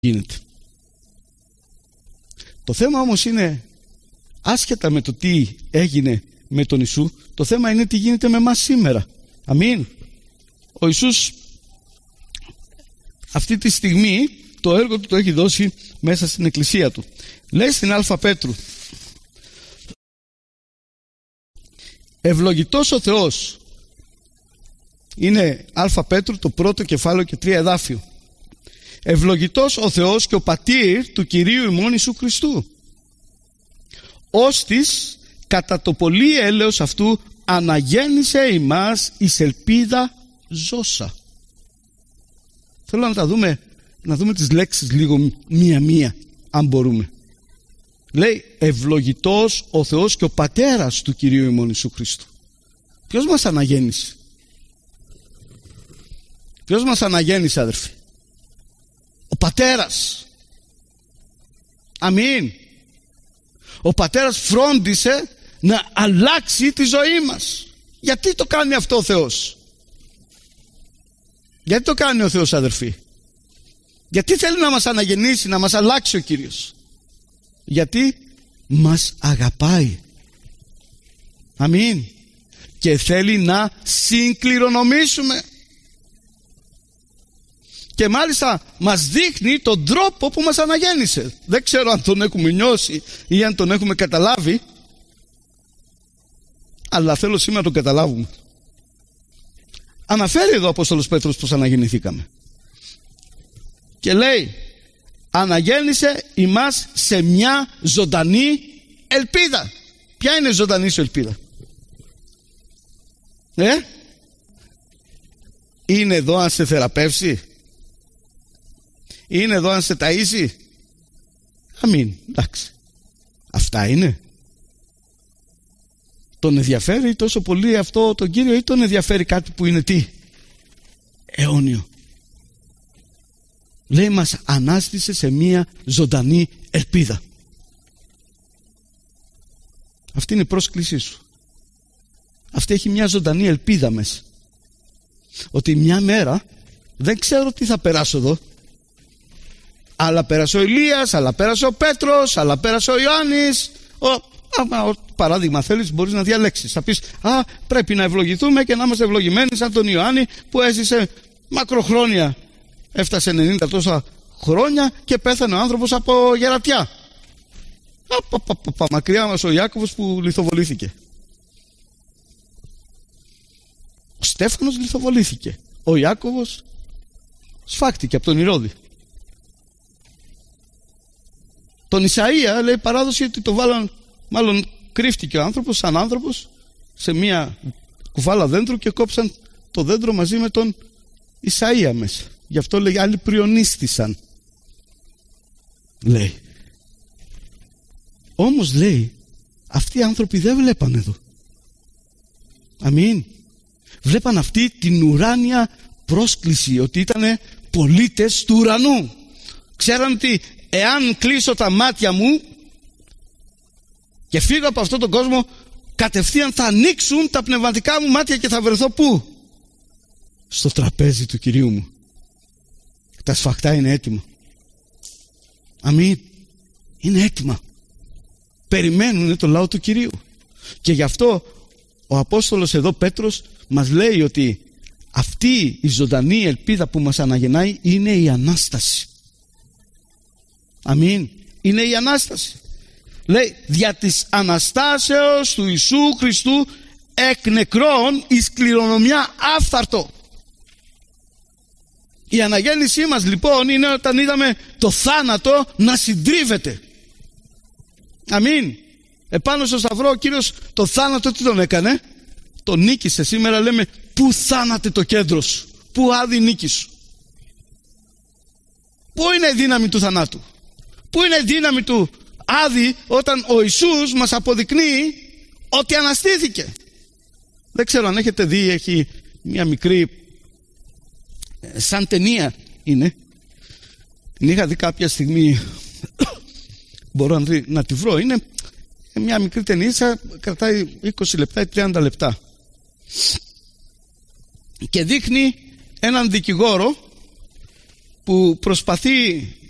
γίνεται. Το θέμα όμως είναι, άσχετα με το τι έγινε με τον Ιησού, το θέμα είναι τι γίνεται με εμάς σήμερα. Αμήν. Ο Ιησούς αυτή τη στιγμή το έργο του το έχει δώσει μέσα στην εκκλησία του. Λέει στην Α Πέτρου, ευλογητός ο Θεός, είναι Α Πέτρου το πρώτο κεφάλαιο και 3 εδάφιο. Ευλογητός ο Θεός και ο πατήρ του Κυρίου ημών Ιησού Χριστού, ώστις κατά το πολύ έλεος αυτού αναγέννησε ημάς εις ελπίδα ζώσα. Θέλω να τα δούμε, να δούμε τις λέξεις λίγο μία-μία, αν μπορούμε. Λέει ευλογητός ο Θεός και ο πατέρας του Κυρίου ημών Ιησού Χριστού. Ποιος μας αναγέννησε? Ποιος μας αναγέννησε, αδερφοί? Ο πατέρας. Αμήν. Ο πατέρας φρόντισε να αλλάξει τη ζωή μας. Γιατί το κάνει αυτό ο Θεός? Γιατί το κάνει ο Θεός, αδερφοί? Γιατί θέλει να μας αναγεννήσει, να μας αλλάξει ο Κύριος? Γιατί μας αγαπάει. Αμήν. Και θέλει να συγκληρονομήσουμε. Και μάλιστα μας δείχνει τον τρόπο που μας αναγέννησε. Δεν ξέρω αν τον έχουμε νιώσει ή αν τον έχουμε καταλάβει, αλλά θέλω σήμερα να τον καταλάβουμε. Αναφέρει εδώ ο Απόστολος Πέτρος πως αναγεννηθήκαμε. Και λέει, αναγέννησε ημάς σε μια ζωντανή ελπίδα. Ποια είναι η ζωντανή σου ελπίδα? Είναι εδώ αν σε θεραπεύσει? Είναι εδώ αν σε ταΐσει? Αμήν, εντάξει. Αυτά είναι. Τον ενδιαφέρει τόσο πολύ αυτό τον Κύριο, ή τον ενδιαφέρει κάτι που είναι τι? Αιώνιο. Λέει μας ανάστησε σε μία ζωντανή ελπίδα. Αυτή είναι η πρόσκλησή σου. Αυτή έχει μια ζωντανή ελπίδα μέσα. Ότι μια μέρα δεν ξέρω τι θα περάσω εδώ, αλλά πέρασε ο Ηλίας, αλλά πέρασε ο Πέτρος, αλλά πέρασε ο Ιωάννης. Παράδειγμα θέλεις, μπορείς να διαλέξεις. Θα πεις, πρέπει να ευλογηθούμε και να είμαστε ευλογημένοι σαν τον Ιωάννη που έζησε μακροχρόνια. Έφτασε 90 τόσα χρόνια και πέθανε ο άνθρωπος από γερατιά. Μακριά μας ο Ιάκωβος που λιθοβολήθηκε. Ο Στέφανος λιθοβολήθηκε. Ο Ιάκωβος σφάχτηκε από τον Ηρώδη. Τον Ισαΐα λέει παράδοση ότι το βάλαν, μάλλον κρύφτηκε ο άνθρωπος σαν άνθρωπος σε μια κουβάλα δέντρου και κόψαν το δέντρο μαζί με τον Ισαΐα μέσα. Γι' αυτό λέει άλλοι πριονίστησαν. Λέει. Όμως λέει αυτοί οι άνθρωποι δεν βλέπαν εδώ. Αμήν. Βλέπαν αυτή την ουράνια πρόσκληση, ότι ήταν πολίτες του ουρανού. Ξέραν ότι εάν κλείσω τα μάτια μου και φύγω από αυτόν τον κόσμο, κατευθείαν θα ανοίξουν τα πνευματικά μου μάτια και θα βρεθώ πού? Στο τραπέζι του Κυρίου μου. Τα σφαχτά είναι έτοιμα. Αμήν. Είναι έτοιμα. Περιμένουν το λαό του Κυρίου. Και γι' αυτό ο Απόστολος εδώ Πέτρος μας λέει ότι αυτή η ζωντανή ελπίδα που μας αναγεννάει είναι η Ανάσταση. Αμήν. Είναι η Ανάσταση. Λέει δια της Αναστάσεως του Ιησού Χριστού εκ νεκρών εις κληρονομιά άφθαρτο. Η αναγέννησή μας λοιπόν είναι όταν είδαμε το θάνατο να συντρίβεται. Αμήν. Επάνω στο σταυρό ο Κύριος το θάνατο τι τον έκανε? Τον νίκησε. Σήμερα λέμε πού θάνατε το κέντρο σου, πού άδει η νίκη σου? Πού είναι η δύναμη του θανάτου? Πού είναι η δύναμη του άδει όταν ο Ιησούς μας αποδεικνύει ότι αναστήθηκε? Δεν ξέρω αν έχετε δει, έχει μια μικρή σαν ταινία είναι. Την είχα δει κάποια στιγμή, μπορώ να τη βρω. Είναι μια μικρή ταινία, κρατάει 20 λεπτά ή 30 λεπτά και δείχνει έναν δικηγόρο που προσπαθεί